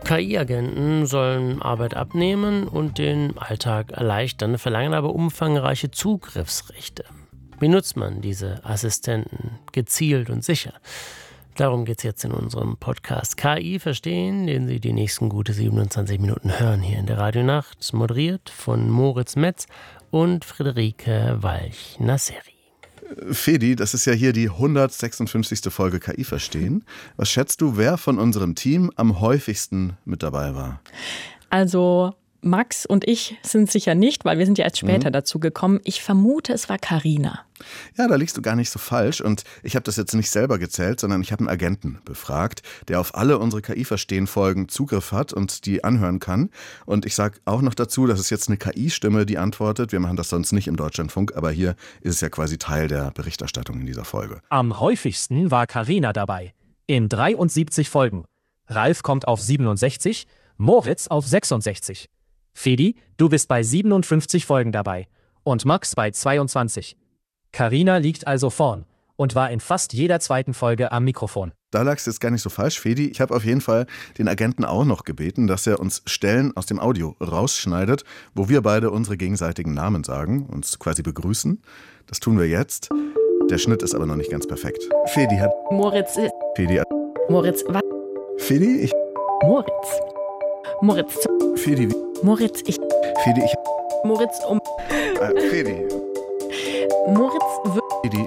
KI-Agenten sollen Arbeit abnehmen und den Alltag erleichtern, verlangen aber umfangreiche Zugriffsrechte. Wie nutzt man diese Assistenten gezielt und sicher? Darum geht es jetzt in unserem Podcast KI verstehen, den Sie die nächsten gute 27 Minuten hören hier in der Radionacht, moderiert von Moritz Metz und Friederike Walch-Nasseri. Fedi, das ist ja hier die 156. Folge KI verstehen. Was schätzt du, wer von unserem Team am häufigsten mit dabei war? Also Max und ich sind sicher nicht, weil wir sind ja erst später dazu gekommen. Ich vermute, es war Carina. Ja, da liegst du gar nicht so falsch. Und ich habe das jetzt nicht selber gezählt, sondern ich habe einen Agenten befragt, der auf alle unsere KI-Verstehen-Folgen Zugriff hat und die anhören kann. Und ich sage auch noch dazu, das ist jetzt eine KI-Stimme, die antwortet. Wir machen das sonst nicht im Deutschlandfunk, aber hier ist es ja quasi Teil der Berichterstattung in dieser Folge. Am häufigsten war Carina dabei. In 73 Folgen. Ralf kommt auf 67, Moritz auf 66. Fedi, du bist bei 57 Folgen dabei und Max bei 22. Carina liegt also vorn und war in fast jeder zweiten Folge am Mikrofon. Da lagst du jetzt gar nicht so falsch, Fedi. Ich habe auf jeden Fall den Agenten auch noch gebeten, dass er uns Stellen aus dem Audio rausschneidet, wo wir beide unsere gegenseitigen Namen sagen, uns quasi begrüßen. Das tun wir jetzt. Der Schnitt ist aber noch nicht ganz perfekt. Fedi hat... Moritz. Fedi hat... Moritz, was? Fedi, ich... Moritz. Moritz. Fedi, Moritz, ich. Fedi, ich... Moritz, Fedi. Moritz, Fedi.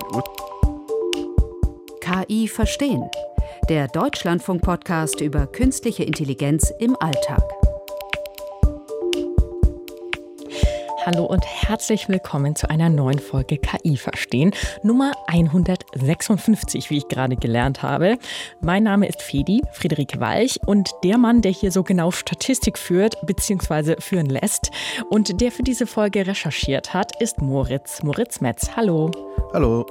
KI verstehen. Der Deutschlandfunk-Podcast über künstliche Intelligenz im Alltag. Hallo und herzlich willkommen zu einer neuen Folge KI verstehen, Nummer 156, wie ich gerade gelernt habe. Mein Name ist Fedi, Friederike Walch, und der Mann, der hier so genau Statistik führt bzw. führen lässt und der für diese Folge recherchiert hat, ist Moritz Metz. Hallo. Hallo.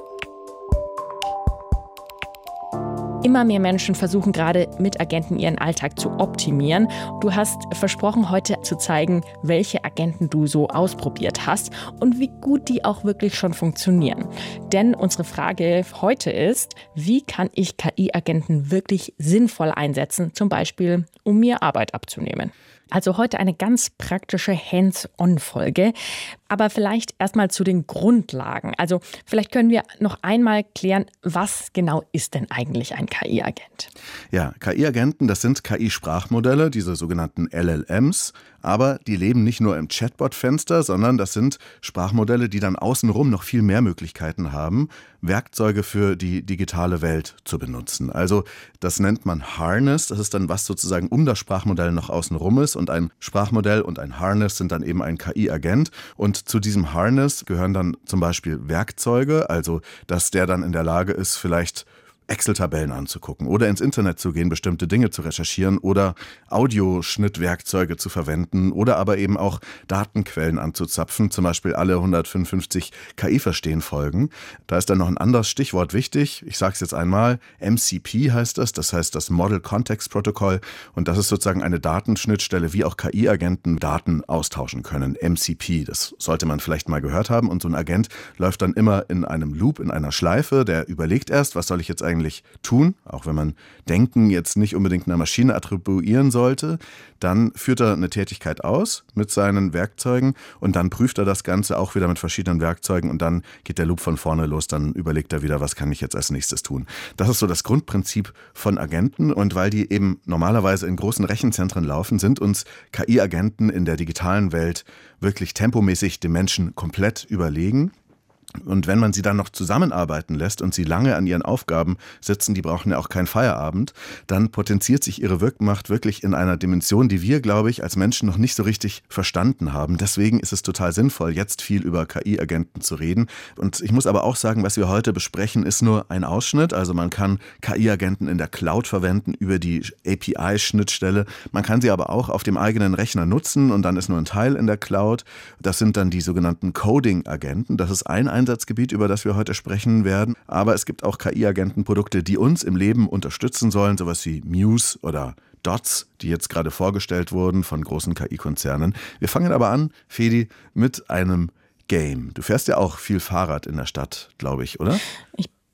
Immer mehr Menschen versuchen gerade mit Agenten ihren Alltag zu optimieren. Du hast versprochen, heute zu zeigen, welche Agenten du so ausprobiert hast und wie gut die auch wirklich schon funktionieren. Denn unsere Frage heute ist, wie kann ich KI-Agenten wirklich sinnvoll einsetzen, zum Beispiel, um mir Arbeit abzunehmen? Also heute eine ganz praktische Hands-on-Folge, aber vielleicht erstmal zu den Grundlagen. Also vielleicht können wir noch einmal klären, was genau ist denn eigentlich ein KI-Agent? Ja, KI-Agenten, das sind KI-Sprachmodelle, diese sogenannten LLMs, aber die leben nicht nur im Chatbot-Fenster, sondern das sind Sprachmodelle, die dann außenrum noch viel mehr Möglichkeiten haben, Werkzeuge für die digitale Welt zu benutzen. Also das nennt man Harness, das ist dann, was sozusagen um das Sprachmodell noch außenrum ist, und ein Sprachmodell und ein Harness sind dann eben ein KI-Agent, und zu diesem Harness gehören dann zum Beispiel Werkzeuge, also dass der dann in der Lage ist, vielleicht Excel-Tabellen anzugucken oder ins Internet zu gehen, bestimmte Dinge zu recherchieren oder Audioschnittwerkzeuge zu verwenden oder aber eben auch Datenquellen anzuzapfen, zum Beispiel alle 155 KI-Verstehen-Folgen. Da ist dann noch ein anderes Stichwort wichtig. Ich sage es jetzt einmal. MCP heißt das heißt das Model Context Protocol, und das ist sozusagen eine Datenschnittstelle, wie auch KI-Agenten Daten austauschen können. MCP, das sollte man vielleicht mal gehört haben, und so ein Agent läuft dann immer in einem Loop, in einer Schleife, der überlegt erst, was soll ich jetzt eigentlich tun, auch wenn man Denken jetzt nicht unbedingt einer Maschine attribuieren sollte. Dann führt er eine Tätigkeit aus mit seinen Werkzeugen und dann prüft er das Ganze auch wieder mit verschiedenen Werkzeugen, und dann geht der Loop von vorne los, dann überlegt er wieder, was kann ich jetzt als nächstes tun. Das ist so das Grundprinzip von Agenten, und weil die eben normalerweise in großen Rechenzentren laufen, sind uns KI-Agenten in der digitalen Welt wirklich tempomäßig dem Menschen komplett überlegen. Und wenn man sie dann noch zusammenarbeiten lässt und sie lange an ihren Aufgaben sitzen, die brauchen ja auch keinen Feierabend, dann potenziert sich ihre Wirkmacht wirklich in einer Dimension, die wir, glaube ich, als Menschen noch nicht so richtig verstanden haben. Deswegen ist es total sinnvoll, jetzt viel über KI-Agenten zu reden. Und ich muss aber auch sagen, was wir heute besprechen, ist nur ein Ausschnitt. Also man kann KI-Agenten in der Cloud verwenden über die API-Schnittstelle. Man kann sie aber auch auf dem eigenen Rechner nutzen, und dann ist nur ein Teil in der Cloud. Das sind dann die sogenannten Coding-Agenten. Das ist ein Einsatzgebiet, über das wir heute sprechen werden. Aber es gibt auch KI-Agentenprodukte, die uns im Leben unterstützen sollen, sowas wie Muse oder Dots, die jetzt gerade vorgestellt wurden von großen KI-Konzernen. Wir fangen aber an, Fedi, mit einem Game. Du fährst ja auch viel Fahrrad in der Stadt, glaube ich, oder? Ich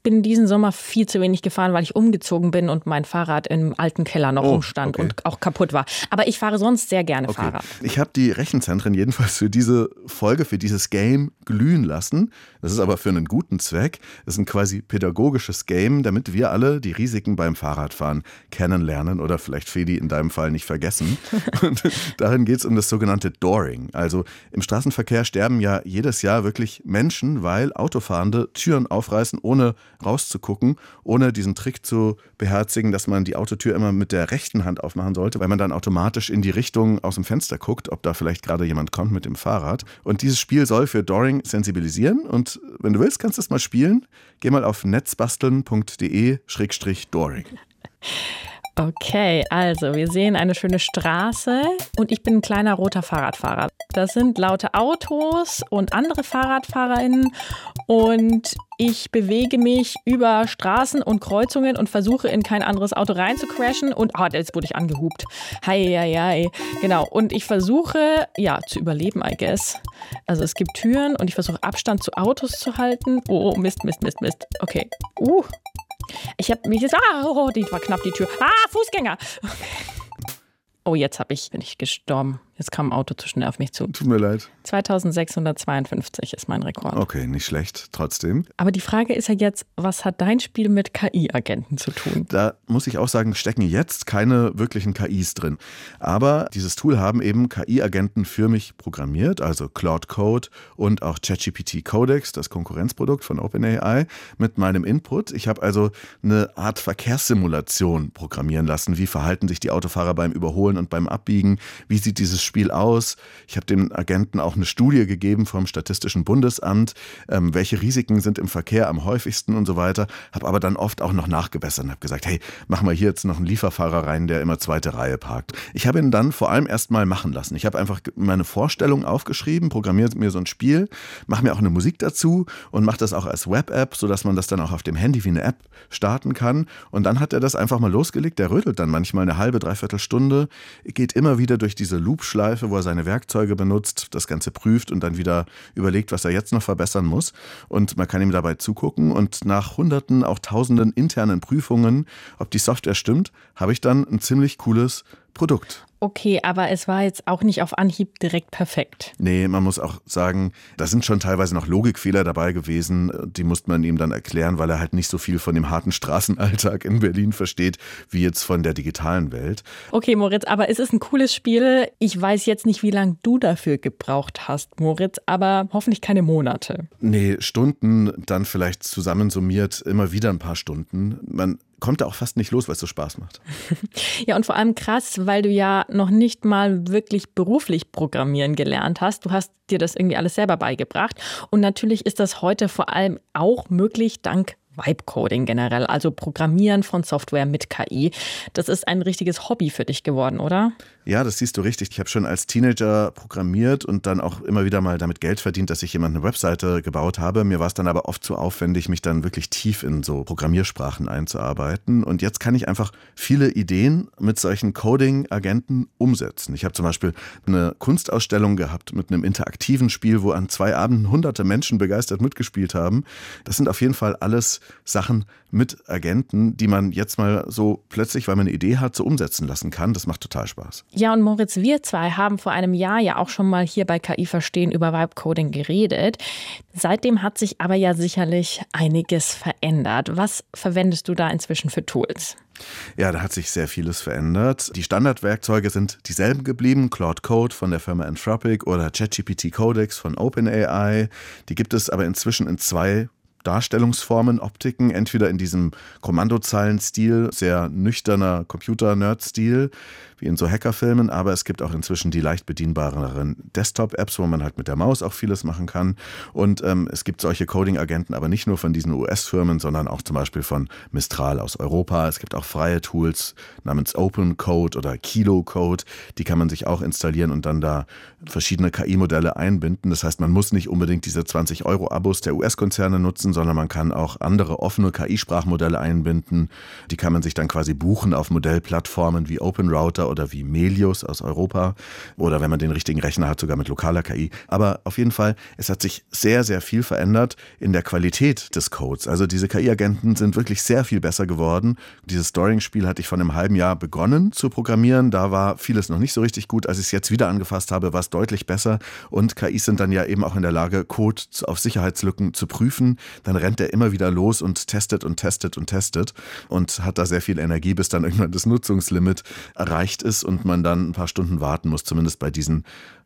bin diesen Sommer viel zu wenig gefahren, weil ich umgezogen bin und mein Fahrrad im alten Keller noch rumstand und auch kaputt war. Aber ich fahre sonst sehr gerne Fahrrad. Ich habe die Rechenzentren jedenfalls für diese Folge, für dieses Game glühen lassen. Das ist aber für einen guten Zweck. Das ist ein quasi pädagogisches Game, damit wir alle die Risiken beim Fahrradfahren kennenlernen oder vielleicht Fedi in deinem Fall nicht vergessen. Und darin geht es um das sogenannte Dooring. Also im Straßenverkehr sterben ja jedes Jahr wirklich Menschen, weil Autofahrende Türen aufreißen, ohne rauszugucken, ohne diesen Trick zu beherzigen, dass man die Autotür immer mit der rechten Hand aufmachen sollte, weil man dann automatisch in die Richtung aus dem Fenster guckt, ob da vielleicht gerade jemand kommt mit dem Fahrrad. Und dieses Spiel soll für Dooring sensibilisieren. Und wenn du willst, kannst du es mal spielen. Geh mal auf netzbasteln.de/Dooring. Okay, also wir sehen eine schöne Straße und ich bin ein kleiner roter Fahrradfahrer. Das sind laute Autos und andere FahrradfahrerInnen und ich bewege mich über Straßen und Kreuzungen und versuche in kein anderes Auto reinzucrashen und jetzt wurde ich angehupt. Hei. Genau, und ich versuche, zu überleben, I guess. Also es gibt Türen und ich versuche Abstand zu Autos zu halten. Oh, Mist. Okay, ich habe mich jetzt, die war knapp, die Tür. Fußgänger. Oh, jetzt bin ich gestorben. Jetzt kam ein Auto zu schnell auf mich zu. Tut mir leid. 2652 ist mein Rekord. Okay, nicht schlecht, trotzdem. Aber die Frage ist ja jetzt, was hat dein Spiel mit KI-Agenten zu tun? Da muss ich auch sagen, stecken jetzt keine wirklichen KIs drin. Aber dieses Tool haben eben KI-Agenten für mich programmiert, also Claude Code und auch ChatGPT Codex, das Konkurrenzprodukt von OpenAI, mit meinem Input. Ich habe also eine Art Verkehrssimulation programmieren lassen. Wie verhalten sich die Autofahrer beim Überholen und beim Abbiegen? Wie sieht dieses Spiel aus? Ich habe dem Agenten auch eine Studie gegeben vom Statistischen Bundesamt, welche Risiken sind im Verkehr am häufigsten und so weiter. Habe aber dann oft auch noch nachgebessert und habe gesagt, hey, mach mal hier jetzt noch einen Lieferfahrer rein, der immer zweite Reihe parkt. Ich habe ihn dann vor allem erst mal machen lassen. Ich habe einfach meine Vorstellung aufgeschrieben, programmiert mir so ein Spiel, mache mir auch eine Musik dazu und mache das auch als Web-App, sodass man das dann auch auf dem Handy wie eine App starten kann. Und dann hat er das einfach mal losgelegt. Der rödelt dann manchmal eine halbe, dreiviertel Stunde, geht immer wieder durch diese Loop-Schleife, wo er seine Werkzeuge benutzt, das Ganze prüft und dann wieder überlegt, was er jetzt noch verbessern muss. Und man kann ihm dabei zugucken und nach Hunderten, auch Tausenden internen Prüfungen, ob die Software stimmt, habe ich dann ein ziemlich cooles Produkt. Okay, aber es war jetzt auch nicht auf Anhieb direkt perfekt. Nee, man muss auch sagen, da sind schon teilweise noch Logikfehler dabei gewesen. Die musste man ihm dann erklären, weil er halt nicht so viel von dem harten Straßenalltag in Berlin versteht, wie jetzt von der digitalen Welt. Okay, Moritz, aber es ist ein cooles Spiel. Ich weiß jetzt nicht, wie lange du dafür gebraucht hast, Moritz, aber hoffentlich keine Monate. Nee, Stunden, dann vielleicht zusammensummiert immer wieder ein paar Stunden. Man kommt da auch fast nicht los, weil es so Spaß macht. Ja, und vor allem krass, weil du ja noch nicht mal wirklich beruflich programmieren gelernt hast. Du hast dir das irgendwie alles selber beigebracht. Und natürlich ist das heute vor allem auch möglich dank Vibe-Coding generell, also Programmieren von Software mit KI. Das ist ein richtiges Hobby für dich geworden, oder? Ja, das siehst du richtig. Ich habe schon als Teenager programmiert und dann auch immer wieder mal damit Geld verdient, dass ich jemand eine Webseite gebaut habe. Mir war es dann aber oft zu aufwendig, mich dann wirklich tief in so Programmiersprachen einzuarbeiten. Und jetzt kann ich einfach viele Ideen mit solchen Coding-Agenten umsetzen. Ich habe zum Beispiel eine Kunstausstellung gehabt mit einem interaktiven Spiel, wo an 2 Abenden hunderte Menschen begeistert mitgespielt haben. Das sind auf jeden Fall alles Sachen mit Agenten, die man jetzt mal so plötzlich, weil man eine Idee hat, so umsetzen lassen kann. Das macht total Spaß. Ja, und Moritz, wir zwei haben vor einem Jahr ja auch schon mal hier bei KI Verstehen über Vibe-Coding geredet. Seitdem hat sich aber ja sicherlich einiges verändert. Was verwendest du da inzwischen für Tools? Ja, da hat sich sehr vieles verändert. Die Standardwerkzeuge sind dieselben geblieben. Claude Code von der Firma Anthropic oder ChatGPT Codex von OpenAI. Die gibt es aber inzwischen in 2 Darstellungsformen, Optiken, entweder in diesem Kommandozeilen-Stil, sehr nüchterner Computer-Nerd-Stil, wie in so Hackerfilmen, aber es gibt auch inzwischen die leicht bedienbareren Desktop-Apps, wo man halt mit der Maus auch vieles machen kann. Und es gibt solche Coding-Agenten, aber nicht nur von diesen US-Firmen, sondern auch zum Beispiel von Mistral aus Europa. Es gibt auch freie Tools namens Open Code oder Kilo Code, die kann man sich auch installieren und dann da verschiedene KI-Modelle einbinden. Das heißt, man muss nicht unbedingt diese 20 € Abos der US-Konzerne nutzen, sondern man kann auch andere offene KI-Sprachmodelle einbinden. Die kann man sich dann quasi buchen auf Modellplattformen wie OpenRouter oder wie Melius aus Europa oder wenn man den richtigen Rechner hat, sogar mit lokaler KI. Aber auf jeden Fall, es hat sich sehr, sehr viel verändert in der Qualität des Codes. Also diese KI-Agenten sind wirklich sehr viel besser geworden. Dieses Storing-Spiel hatte ich vor einem halben Jahr begonnen zu programmieren. Da war vieles noch nicht so richtig gut. Als ich es jetzt wieder angefasst habe, war es deutlich besser. Und KIs sind dann ja eben auch in der Lage, Code auf Sicherheitslücken zu prüfen. Dann rennt er immer wieder los und testet und testet und testet und hat da sehr viel Energie, bis dann irgendwann das Nutzungslimit erreicht ist und man dann ein paar Stunden warten muss, zumindest bei diesen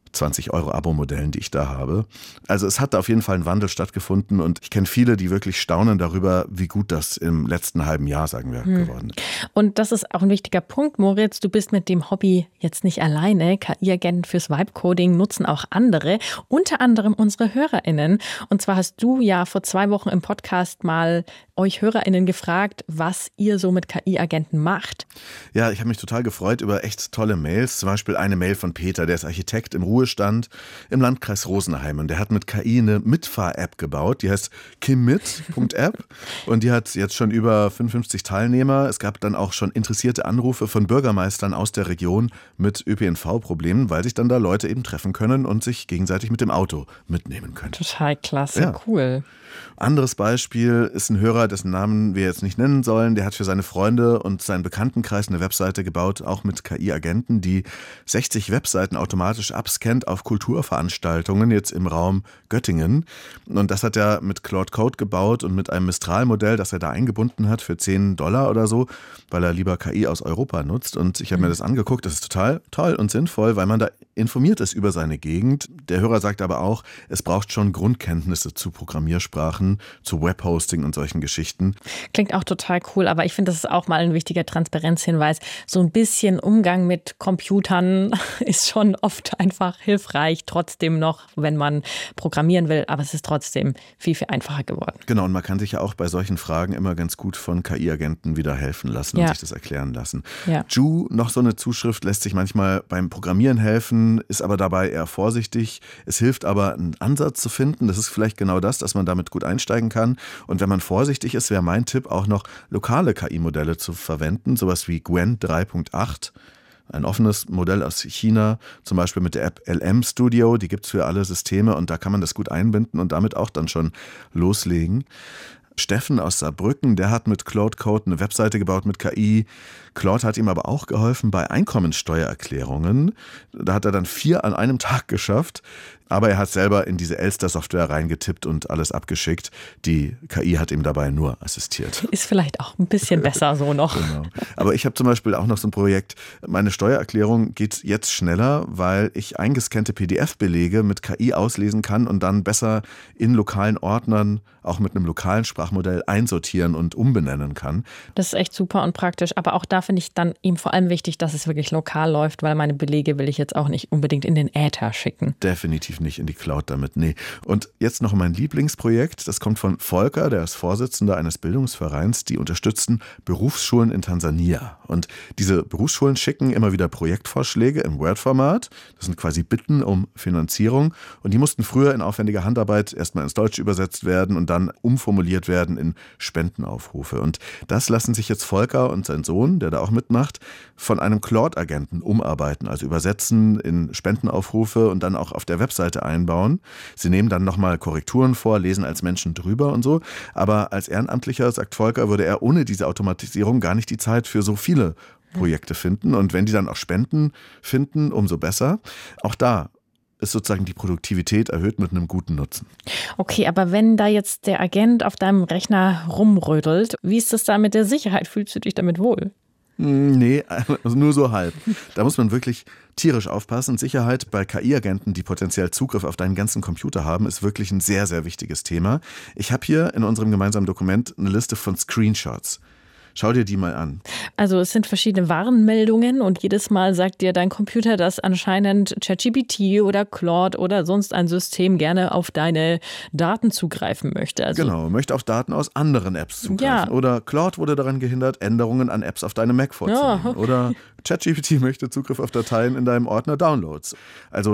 20 € Abo-Modellen, die ich da habe. Also es hat da auf jeden Fall ein Wandel stattgefunden und ich kenne viele, die wirklich staunen darüber, wie gut das im letzten halben Jahr, sagen wir, geworden ist. Und das ist auch ein wichtiger Punkt, Moritz. Du bist mit dem Hobby jetzt nicht alleine. KI-Agenten fürs Vibe-Coding nutzen auch andere, unter anderem unsere HörerInnen. Und zwar hast du ja vor 2 Wochen im Podcast mal euch HörerInnen gefragt, was ihr so mit KI-Agenten macht. Ja, ich habe mich total gefreut über echt tolle Mails. Zum Beispiel eine Mail von Peter, der ist Architekt im Ruhestand im Landkreis Rosenheim. Und der hat mit KI eine Mitfahr-App gebaut, die heißt kimmit.app und die hat jetzt schon über 55 Teilnehmer. Es gab dann auch schon interessierte Anrufe von Bürgermeistern aus der Region mit ÖPNV-Problemen, weil sich dann da Leute eben treffen können und sich gegenseitig mit dem Auto mitnehmen können. Total klasse, ja. Cool. Anderes Beispiel ist ein Hörer, dessen Namen wir jetzt nicht nennen sollen. Der hat für seine Freunde und seinen Bekanntenkreis eine Webseite gebaut, auch mit KI-Agenten, die 60 Webseiten automatisch abscannt auf Kulturveranstaltungen, jetzt im Raum Göttingen. Und das hat er mit Claude Code gebaut und mit einem Mistral-Modell, das er da eingebunden hat für $10 oder so, weil er lieber KI aus Europa nutzt. Und ich habe mir das angeguckt, das ist total toll und sinnvoll, weil man da informiert ist über seine Gegend. Der Hörer sagt aber auch, es braucht schon Grundkenntnisse zu Programmiersprachen, zu Webhosting und solchen Geschichten. Klingt auch total cool, aber ich finde, das ist auch mal ein wichtiger Transparenzhinweis. So ein bisschen Umgang mit Computern ist schon oft einfach hilfreich, trotzdem noch, wenn man programmieren will, aber es ist trotzdem viel, viel einfacher geworden. Genau, und man kann sich ja auch bei solchen Fragen immer ganz gut von KI-Agenten wieder helfen lassen und sich das erklären lassen. Ja. Ju, noch so eine Zuschrift, lässt sich manchmal beim Programmieren helfen, ist aber dabei eher vorsichtig. Es hilft aber, einen Ansatz zu finden. Das ist vielleicht genau das, dass man damit gut einsteigen kann. Und wenn man vorsichtig ist, wäre mein Tipp auch noch lokale KI-Modelle zu verwenden, sowas wie Gwen 3.8. Ein offenes Modell aus China, zum Beispiel mit der App LM Studio, die gibt es für alle Systeme und da kann man das gut einbinden und damit auch dann schon loslegen. Steffen aus Saarbrücken, der hat mit Claude Code eine Webseite gebaut mit KI. Claude hat ihm aber auch geholfen bei Einkommensteuererklärungen. Da hat er dann 4 an einem Tag geschafft. Aber er hat selber in diese Elster-Software reingetippt und alles abgeschickt. Die KI hat ihm dabei nur assistiert. Ist vielleicht auch ein bisschen besser so noch. Genau. Aber ich habe zum Beispiel auch noch so ein Projekt. Meine Steuererklärung geht jetzt schneller, weil ich eingescannte PDF-Belege mit KI auslesen kann und dann besser in lokalen Ordnern, auch mit einem lokalen Sprachmodell, einsortieren und umbenennen kann. Das ist echt super und praktisch. Aber auch da finde ich dann eben vor allem wichtig, dass es wirklich lokal läuft, weil meine Belege will ich jetzt auch nicht unbedingt in den Äther schicken. Definitiv nicht in die Cloud damit, nee. Und jetzt noch mein Lieblingsprojekt, das kommt von Volker, der ist Vorsitzender eines Bildungsvereins, die unterstützen Berufsschulen in Tansania. Und diese Berufsschulen schicken immer wieder Projektvorschläge im Word-Format, das sind quasi Bitten um Finanzierung und die mussten früher in aufwendiger Handarbeit erstmal ins Deutsche übersetzt werden und dann umformuliert werden in Spendenaufrufe. Und das lassen sich jetzt Volker und sein Sohn, der da auch mitmacht, von einem Claude-Agenten umarbeiten, also übersetzen in Spendenaufrufe und dann auch auf der Webseite einbauen. Sie nehmen dann nochmal Korrekturen vor, lesen als Menschen drüber und so. Aber als Ehrenamtlicher, sagt Volker, würde er ohne diese Automatisierung gar nicht die Zeit für so viele Projekte finden. Und wenn die dann auch Spenden finden, umso besser. Auch da ist sozusagen die Produktivität erhöht mit einem guten Nutzen. Okay, aber wenn da jetzt der Agent auf deinem Rechner rumrödelt, wie ist das da mit der Sicherheit? Fühlst du dich damit wohl? Nee, also nur so halb. Da muss man wirklich tierisch aufpassen. Sicherheit bei KI-Agenten, die potenziell Zugriff auf deinen ganzen Computer haben, ist wirklich ein sehr, sehr wichtiges Thema. Ich habe hier in unserem gemeinsamen Dokument eine Liste von Screenshots. Schau dir die mal an. Also es sind verschiedene Warnmeldungen und jedes Mal sagt dir dein Computer, dass anscheinend ChatGPT oder Claude oder sonst ein System gerne auf deine Daten zugreifen möchte. Also genau, möchte auf Daten aus anderen Apps zugreifen. Ja. Oder Claude wurde daran gehindert, Änderungen an Apps auf deinem Mac vorzunehmen. Ja. Oder ChatGPT möchte Zugriff auf Dateien in deinem Ordner Downloads. Also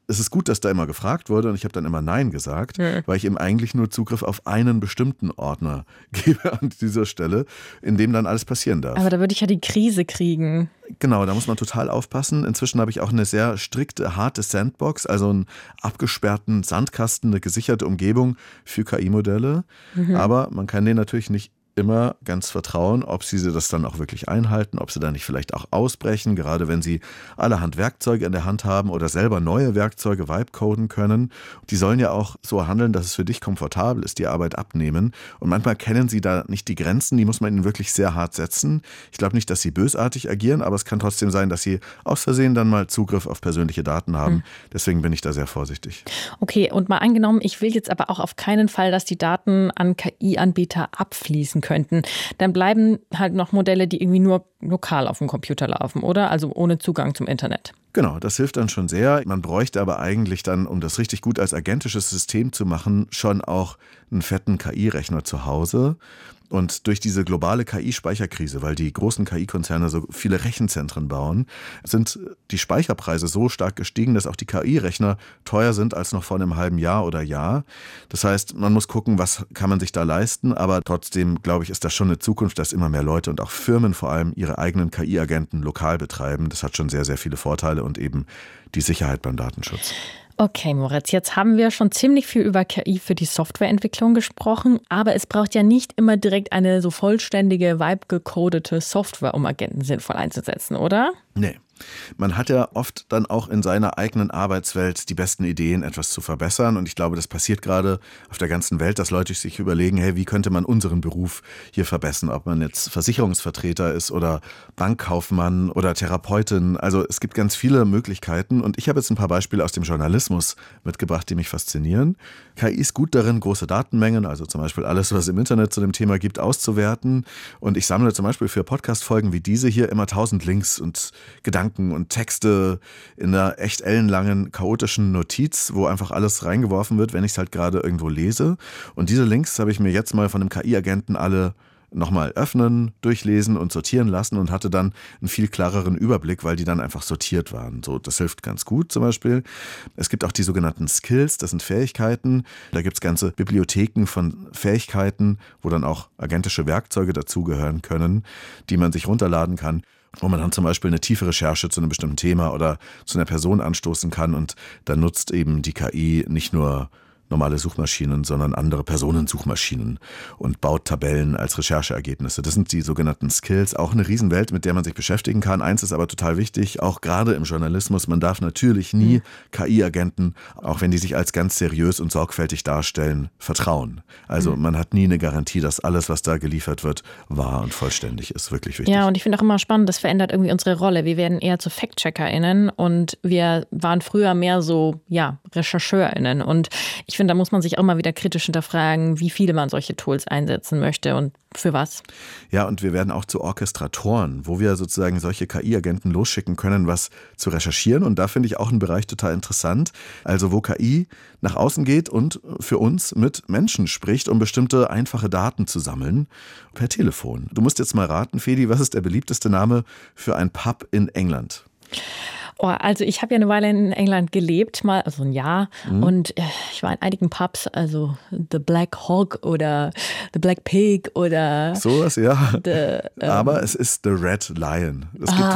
es ist gut, dass da immer gefragt wurde und ich habe dann immer Nein gesagt, weil ich eben eigentlich nur Zugriff auf einen bestimmten Ordner gebe an dieser Stelle, in dem dann alles passieren darf. Aber da würde ich ja die Krise kriegen. Genau, da muss man total aufpassen. Inzwischen habe ich auch eine sehr strikte, harte Sandbox, also einen abgesperrten Sandkasten, eine gesicherte Umgebung für KI-Modelle. Aber man kann denen natürlich nicht immer ganz vertrauen, ob sie das dann auch wirklich einhalten, ob sie da nicht vielleicht auch ausbrechen, gerade wenn sie allerhand Werkzeuge in der Hand haben oder selber neue Werkzeuge vibe-coden können. Die sollen ja auch so handeln, dass es für dich komfortabel ist, die Arbeit abnehmen. Und manchmal kennen sie da nicht die Grenzen, die muss man ihnen wirklich sehr hart setzen. Ich glaube nicht, dass sie bösartig agieren, aber es kann trotzdem sein, dass sie aus Versehen dann mal Zugriff auf persönliche Daten haben. Deswegen bin ich da sehr vorsichtig. Okay, und mal angenommen, ich will jetzt aber auch auf keinen Fall, dass die Daten an KI-Anbieter abfließen könnten. Dann bleiben halt noch Modelle, die irgendwie nur lokal auf dem Computer laufen, oder? Also ohne Zugang zum Internet. Genau, das hilft dann schon sehr. Man bräuchte aber eigentlich dann, um das richtig gut als agentisches System zu machen, schon auch einen fetten KI-Rechner zu Hause. Und durch diese globale KI-Speicherkrise, weil die großen KI-Konzerne so viele Rechenzentren bauen, sind die Speicherpreise so stark gestiegen, dass auch die KI-Rechner teuer sind als noch vor einem halben Jahr oder Jahr. Das heißt, man muss gucken, was kann man sich da leisten. Aber trotzdem, glaube ich, ist das schon eine Zukunft, dass immer mehr Leute und auch Firmen vor allem ihre eigenen KI-Agenten lokal betreiben. Das hat schon sehr, sehr viele Vorteile und eben die Sicherheit beim Datenschutz. Okay, Moritz, jetzt haben wir schon ziemlich viel über KI für die Softwareentwicklung gesprochen, aber es braucht ja nicht immer direkt eine so vollständige, vibe-gecodete Software, um Agenten sinnvoll einzusetzen, oder? Nee. Man hat ja oft dann auch in seiner eigenen Arbeitswelt die besten Ideen, etwas zu verbessern. Und ich glaube, das passiert gerade auf der ganzen Welt, dass Leute sich überlegen, hey, wie könnte man unseren Beruf hier verbessern? Ob man jetzt Versicherungsvertreter ist oder Bankkaufmann oder Therapeutin. Also es gibt ganz viele Möglichkeiten. Und ich habe jetzt ein paar Beispiele aus dem Journalismus mitgebracht, die mich faszinieren. KI ist gut darin, große Datenmengen, also zum Beispiel alles, was es im Internet zu dem Thema gibt, auszuwerten. Und ich sammle zum Beispiel für Podcast-Folgen wie diese hier immer 1000 Links und Gedanken und Texte in einer echt ellenlangen, chaotischen Notiz, wo einfach alles reingeworfen wird, wenn ich es halt gerade irgendwo lese. Und diese Links habe ich mir jetzt mal von einem KI-Agenten alle nochmal öffnen, durchlesen und sortieren lassen und hatte dann einen viel klareren Überblick, weil die dann einfach sortiert waren. So, das hilft ganz gut zum Beispiel. Es gibt auch die sogenannten Skills, das sind Fähigkeiten. Da gibt es ganze Bibliotheken von Fähigkeiten, wo dann auch agentische Werkzeuge dazugehören können, die man sich runterladen kann, wo man dann zum Beispiel eine tiefe Recherche zu einem bestimmten Thema oder zu einer Person anstoßen kann und dann nutzt eben die KI nicht nur normale Suchmaschinen, sondern andere Personensuchmaschinen und baut Tabellen als Rechercheergebnisse. Das sind die sogenannten Skills. Auch eine Riesenwelt, mit der man sich beschäftigen kann. Eins ist aber total wichtig, auch gerade im Journalismus, man darf natürlich nie KI-Agenten, auch wenn die sich als ganz seriös und sorgfältig darstellen, vertrauen. Also man hat nie eine Garantie, dass alles, was da geliefert wird, wahr und vollständig ist. Wirklich wichtig. Ja, und ich finde auch immer spannend, das verändert irgendwie unsere Rolle. Wir werden eher zu Fact-CheckerInnen und wir waren früher mehr so, ja, RechercheurInnen. Und ich finde, da muss man sich auch mal wieder kritisch hinterfragen, wie viele man solche Tools einsetzen möchte und für was. Ja, und wir werden auch zu Orchestratoren, wo wir sozusagen solche KI-Agenten losschicken können, was zu recherchieren. Und da finde ich auch einen Bereich total interessant. Also wo KI nach außen geht und für uns mit Menschen spricht, um bestimmte einfache Daten zu sammeln per Telefon. Du musst jetzt mal raten, Fedi, was ist der beliebteste Name für ein Pub in England? Oh, also ich habe ja eine Weile in England gelebt, mal also ein Jahr. Und ich war in einigen Pubs, also The Black Hog oder The Black Pig oder sowas, ja. Aber es ist The Red Lion. Es gibt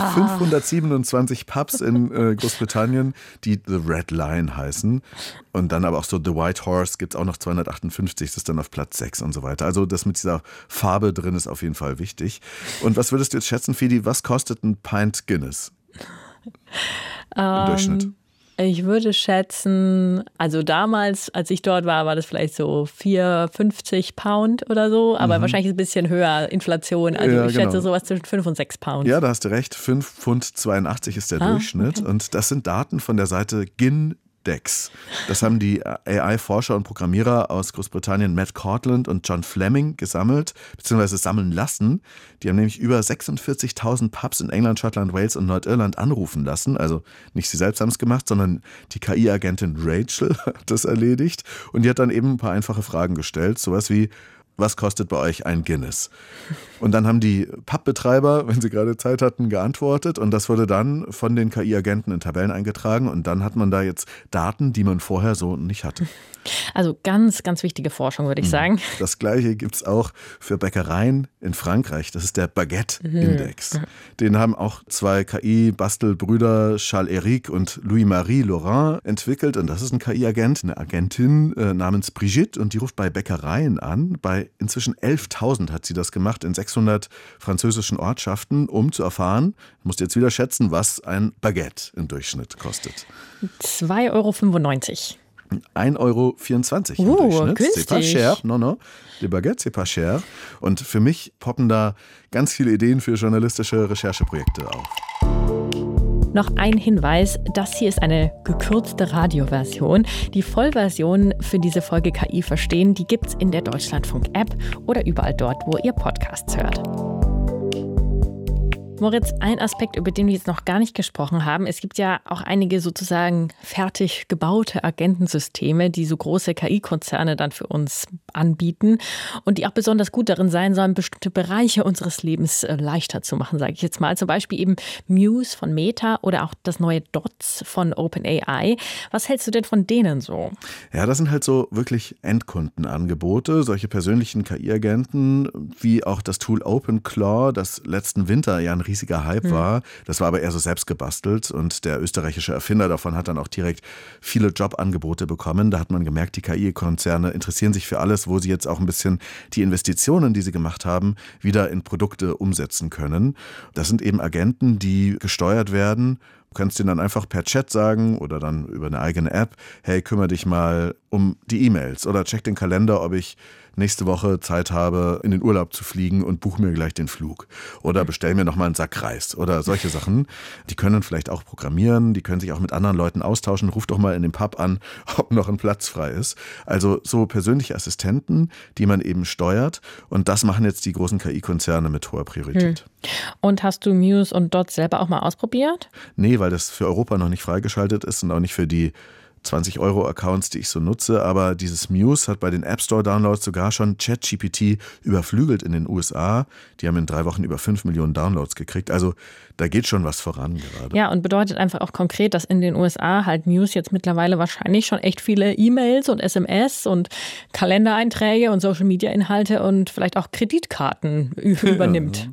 527 Pubs in Großbritannien, die The Red Lion heißen. Und dann aber auch so The White Horse gibt es auch noch 258, das ist dann auf Platz 6 und so weiter. Also das mit dieser Farbe drin ist auf jeden Fall wichtig. Und was würdest du jetzt schätzen, Fedi, was kostet ein Pint Guinness? Im Durchschnitt. Ich würde schätzen, also damals, als ich dort war, war das vielleicht so 4,50 Pound oder so, aber wahrscheinlich ist es ein bisschen höher, Inflation. Also ja, ich schätze sowas zwischen 5 und 6 Pound. Ja, da hast du recht, 5,82 Pfund ist der Durchschnitt. Okay. Und das sind Daten von der Seite GINDEX. Das haben die AI-Forscher und Programmierer aus Großbritannien Matt Cortland und John Fleming gesammelt, beziehungsweise sammeln lassen. Die haben nämlich über 46.000 Pubs in England, Schottland, Wales und Nordirland anrufen lassen. Also nicht sie selbst haben es gemacht, sondern die KI-Agentin Rachel hat das erledigt. Und die hat dann eben ein paar einfache Fragen gestellt. Sowas wie, was kostet bei euch ein Guinness? Und dann haben die Pubbetreiber, wenn sie gerade Zeit hatten, geantwortet und das wurde dann von den KI-Agenten in Tabellen eingetragen und dann hat man da jetzt Daten, die man vorher so nicht hatte. Also ganz, ganz wichtige Forschung, würde ich sagen. Das Gleiche gibt es auch für Bäckereien in Frankreich. Das ist der Baguette-Index. Den haben auch zwei KI-Bastelbrüder, Charles-Éric und Louis-Marie Laurent, entwickelt. Und das ist ein KI-Agent, eine Agentin namens Brigitte. Und die ruft bei Bäckereien an. Bei inzwischen 11.000 hat sie das gemacht in 600 französischen Ortschaften, um zu erfahren, ich muss jetzt wieder schätzen, was ein Baguette im Durchschnitt kostet. 2,95 €. 1,24 € im Durchschnitt. Günstig. C'est pas cher. Non. Les baguettes, c'est pas cher. Und für mich poppen da ganz viele Ideen für journalistische Rechercheprojekte auf. Noch ein Hinweis, das hier ist eine gekürzte Radioversion. Die Vollversion für diese Folge KI verstehen, die gibt's in der Deutschlandfunk-App oder überall dort, wo ihr Podcasts hört. Moritz, ein Aspekt, über den wir jetzt noch gar nicht gesprochen haben. Es gibt ja auch einige sozusagen fertig gebaute Agentensysteme, die so große KI-Konzerne dann für uns anbieten und die auch besonders gut darin sein sollen, bestimmte Bereiche unseres Lebens leichter zu machen, sage ich jetzt mal. Zum Beispiel eben Muse von Meta oder auch das neue Dots von OpenAI. Was hältst du denn von denen so? Ja, das sind halt so wirklich Endkundenangebote, solche persönlichen KI-Agenten, wie auch das Tool OpenClaw, das letzten Winter ja ein riesiger Hype war. Das war aber eher so selbst gebastelt und der österreichische Erfinder davon hat dann auch direkt viele Jobangebote bekommen. Da hat man gemerkt, die KI-Konzerne interessieren sich für alles, wo sie jetzt auch ein bisschen die Investitionen, die sie gemacht haben, wieder in Produkte umsetzen können. Das sind eben Agenten, die gesteuert werden. Du kannst denen dann einfach per Chat sagen oder dann über eine eigene App, hey, kümmere dich mal um die E-Mails oder check den Kalender, ob ich nächste Woche Zeit habe, in den Urlaub zu fliegen und buche mir gleich den Flug. Oder bestell mir nochmal einen Sack Reis oder solche Sachen. Die können vielleicht auch programmieren, die können sich auch mit anderen Leuten austauschen. Ruf doch mal in den Pub an, ob noch ein Platz frei ist. Also so persönliche Assistenten, die man eben steuert. Und das machen jetzt die großen KI-Konzerne mit hoher Priorität. Und hast du Muse und Dots selber auch mal ausprobiert? Nee, weil das für Europa noch nicht freigeschaltet ist und auch nicht für die 20-Euro-Accounts, die ich so nutze, aber dieses Muse hat bei den App Store-Downloads sogar schon ChatGPT überflügelt in den USA. Die haben in 3 Wochen über 5 Millionen Downloads gekriegt. Also da geht schon was voran gerade. Ja, und bedeutet einfach auch konkret, dass in den USA halt Muse jetzt mittlerweile wahrscheinlich schon echt viele E-Mails und SMS und Kalendereinträge und Social-Media-Inhalte und vielleicht auch Kreditkarten übernimmt.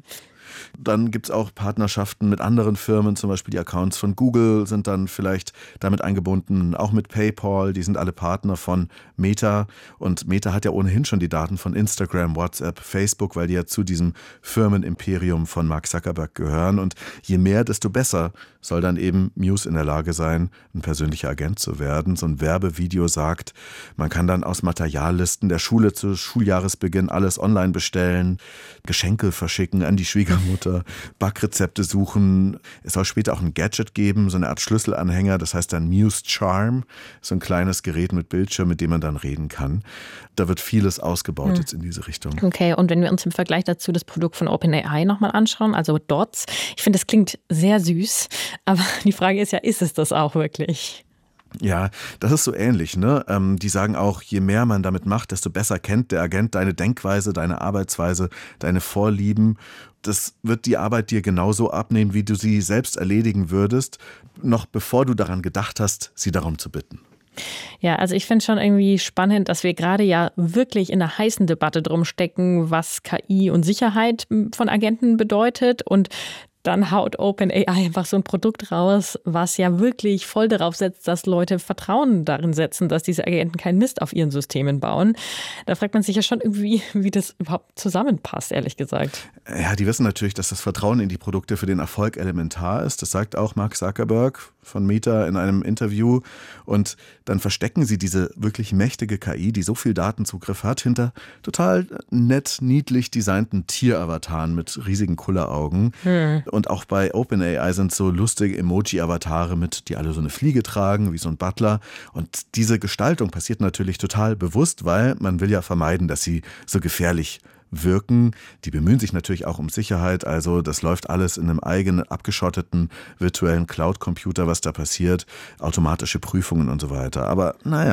Dann gibt es auch Partnerschaften mit anderen Firmen, zum Beispiel die Accounts von Google sind dann vielleicht damit eingebunden, auch mit PayPal, die sind alle Partner von Meta und Meta hat ja ohnehin schon die Daten von Instagram, WhatsApp, Facebook, weil die ja zu diesem Firmenimperium von Mark Zuckerberg gehören und je mehr, desto besser soll dann eben Muse in der Lage sein, ein persönlicher Agent zu werden. So ein Werbevideo sagt, man kann dann aus Materiallisten der Schule zu Schuljahresbeginn alles online bestellen, Geschenke verschicken an die Schwiegermutter, Backrezepte suchen. Es soll später auch ein Gadget geben, so eine Art Schlüsselanhänger, das heißt dann Muse Charm, so ein kleines Gerät mit Bildschirm, mit dem man dann reden kann. Da wird vieles ausgebaut jetzt in diese Richtung. Okay, und wenn wir uns im Vergleich dazu das Produkt von OpenAI nochmal anschauen, also Dots, ich finde, das klingt sehr süß, aber die Frage ist ja, ist es das auch wirklich? Ja, das ist so ähnlich, ne? Die sagen auch, je mehr man damit macht, desto besser kennt der Agent deine Denkweise, deine Arbeitsweise, deine Vorlieben. Das wird die Arbeit dir genauso abnehmen, wie du sie selbst erledigen würdest, noch bevor du daran gedacht hast, sie darum zu bitten. Ja, also ich finde schon irgendwie spannend, dass wir gerade ja wirklich in einer heißen Debatte drum stecken, was KI und Sicherheit von Agenten bedeutet und dann haut OpenAI einfach so ein Produkt raus, was ja wirklich voll darauf setzt, dass Leute Vertrauen darin setzen, dass diese Agenten keinen Mist auf ihren Systemen bauen. Da fragt man sich ja schon irgendwie, wie das überhaupt zusammenpasst, ehrlich gesagt. Ja, die wissen natürlich, dass das Vertrauen in die Produkte für den Erfolg elementar ist. Das sagt auch Mark Zuckerberg von Meta in einem Interview. Und dann verstecken sie diese wirklich mächtige KI, die so viel Datenzugriff hat, hinter total nett, niedlich designten Tieravataren mit riesigen Kulleraugen. Und auch bei OpenAI sind so lustige Emoji-Avatare die alle so eine Fliege tragen, wie so ein Butler. Und diese Gestaltung passiert natürlich total bewusst, weil man will ja vermeiden, dass sie so gefährlich wirken. Die bemühen sich natürlich auch um Sicherheit, also das läuft alles in einem eigenen, abgeschotteten virtuellen Cloud-Computer, was da passiert, automatische Prüfungen und so weiter. Aber naja,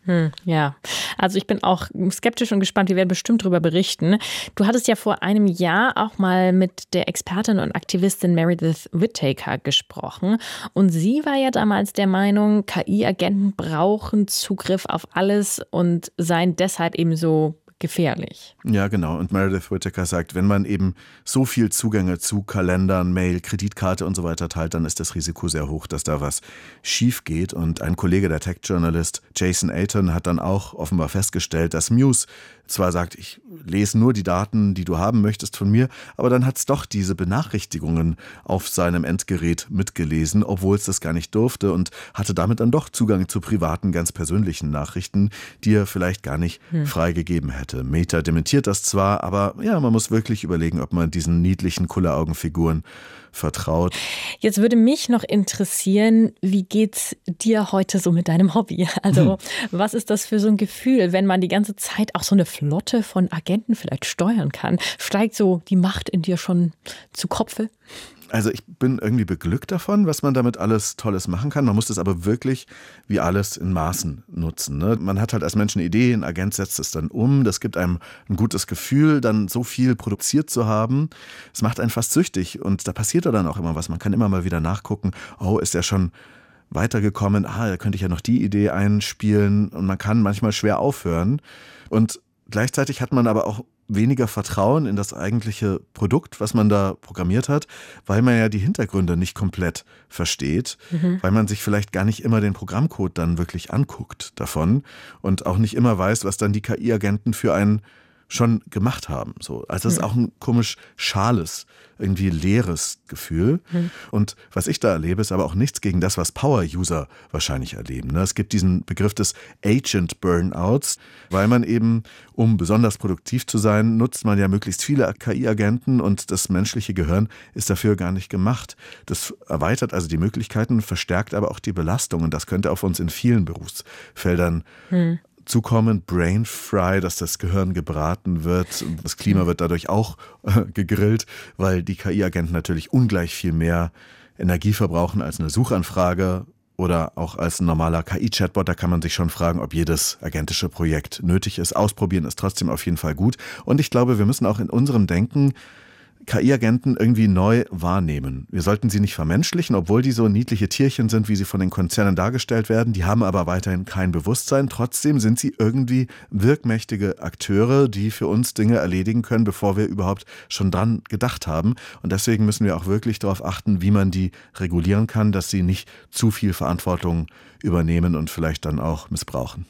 Ja, also ich bin auch skeptisch und gespannt. Wir werden bestimmt darüber berichten. Du hattest ja vor einem Jahr auch mal mit der Expertin und Aktivistin Meredith Whittaker gesprochen. Und sie war ja damals der Meinung, KI-Agenten brauchen Zugriff auf alles und seien deshalb eben so gefährlich. Ja, genau. Und Meredith Whittaker sagt, wenn man eben so viel Zugänge zu Kalendern, Mail, Kreditkarte und so weiter teilt, dann ist das Risiko sehr hoch, dass da was schief geht. Und ein Kollege, der Tech-Journalist Jason Ayton, hat dann auch offenbar festgestellt, dass Muse zwar sagt, ich lese nur die Daten, die du haben möchtest von mir, aber dann hat es doch diese Benachrichtigungen auf seinem Endgerät mitgelesen, obwohl es das gar nicht durfte und hatte damit dann doch Zugang zu privaten, ganz persönlichen Nachrichten, die er vielleicht gar nicht freigegeben hätte. Meta dementiert das zwar, aber ja, man muss wirklich überlegen, ob man diesen niedlichen Kulleraugenfiguren vertraut. Jetzt würde mich noch interessieren, wie geht's dir heute so mit deinem Hobby? Also was ist das für so ein Gefühl, wenn man die ganze Zeit auch so eine Flotte von Agenten vielleicht steuern kann? Steigt so die Macht in dir schon zu Kopfe? Also ich bin irgendwie beglückt davon, was man damit alles Tolles machen kann. Man muss das aber wirklich wie alles in Maßen nutzen. Ne? Man hat halt als Mensch eine Idee, ein Agent setzt es dann um. Das gibt einem ein gutes Gefühl, dann so viel produziert zu haben. Es macht einen fast süchtig und da passiert dann auch immer was. Man kann immer mal wieder nachgucken, oh, ist er schon weitergekommen? Da könnte ich ja noch die Idee einspielen. Und man kann manchmal schwer aufhören. Und gleichzeitig hat man aber auch weniger Vertrauen in das eigentliche Produkt, was man da programmiert hat, weil man ja die Hintergründe nicht komplett versteht, weil man sich vielleicht gar nicht immer den Programmcode dann wirklich anguckt davon und auch nicht immer weiß, was dann die KI-Agenten für einen schon gemacht haben. So. Also das ist auch ein komisch schales, irgendwie leeres Gefühl. Und was ich da erlebe, ist aber auch nichts gegen das, was Power-User wahrscheinlich erleben. Es gibt diesen Begriff des Agent-Burnouts, weil man eben, um besonders produktiv zu sein, nutzt man ja möglichst viele KI-Agenten und das menschliche Gehirn ist dafür gar nicht gemacht. Das erweitert also die Möglichkeiten, verstärkt aber auch die Belastung und das könnte auf uns in vielen Berufsfeldern zukommen, Brain Fry, dass das Gehirn gebraten wird und das Klima wird dadurch auch gegrillt, weil die KI-Agenten natürlich ungleich viel mehr Energie verbrauchen als eine Suchanfrage oder auch als ein normaler KI-Chatbot. Da kann man sich schon fragen, ob jedes agentische Projekt nötig ist. Ausprobieren ist trotzdem auf jeden Fall gut. Und ich glaube, wir müssen auch in unserem Denken KI-Agenten irgendwie neu wahrnehmen. Wir sollten sie nicht vermenschlichen, obwohl die so niedliche Tierchen sind, wie sie von den Konzernen dargestellt werden. Die haben aber weiterhin kein Bewusstsein. Trotzdem sind sie irgendwie wirkmächtige Akteure, die für uns Dinge erledigen können, bevor wir überhaupt schon dran gedacht haben. Und deswegen müssen wir auch wirklich darauf achten, wie man die regulieren kann, dass sie nicht zu viel Verantwortung übernehmen und vielleicht dann auch missbrauchen.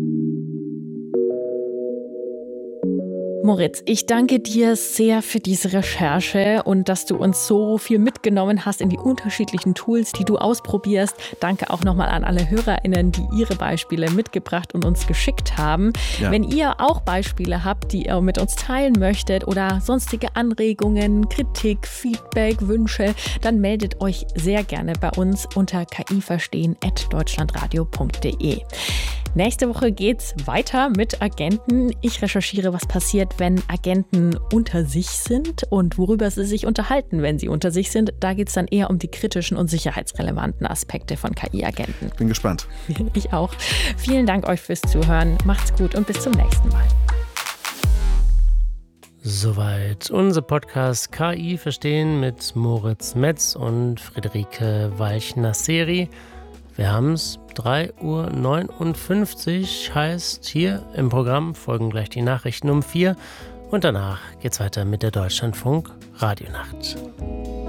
Moritz, ich danke dir sehr für diese Recherche und dass du uns so viel mitgenommen hast in die unterschiedlichen Tools, die du ausprobierst. Danke auch nochmal an alle HörerInnen, die ihre Beispiele mitgebracht und uns geschickt haben. Ja. Wenn ihr auch Beispiele habt, die ihr mit uns teilen möchtet oder sonstige Anregungen, Kritik, Feedback, Wünsche, dann meldet euch sehr gerne bei uns unter kiverstehen@deutschlandradio.de. Nächste Woche geht's weiter mit Agenten. Ich recherchiere, was passiert, wenn Agenten unter sich sind und worüber sie sich unterhalten, wenn sie unter sich sind. Da geht's dann eher um die kritischen und sicherheitsrelevanten Aspekte von KI-Agenten. Bin gespannt. Ich auch. Vielen Dank euch fürs Zuhören. Macht's gut und bis zum nächsten Mal. Soweit unser Podcast KI verstehen mit Moritz Metz und Friederike Walch-Nasseri. Wir haben es 3:59 Uhr, heißt hier im Programm folgen gleich die Nachrichten um 4 und danach geht's weiter mit der Deutschlandfunk Radionacht.